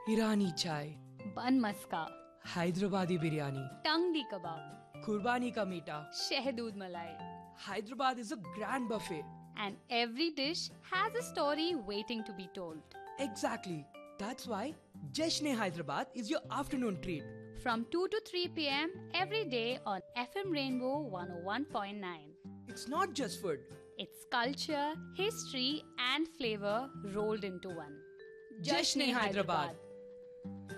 Irani chai, bun maska, Hyderabadi biryani, tangdi kebab, Kurbani ka meeta. shehdood malai. Hyderabad is a grand buffet. And every dish has a story waiting to be told. Exactly. That's why Jashne Hyderabad is your afternoon treat. From 2 to 3 p.m. every day on FM Rainbow 101.9. It's not just food. It's culture, history, and flavor rolled into one. Jashne Hyderabad.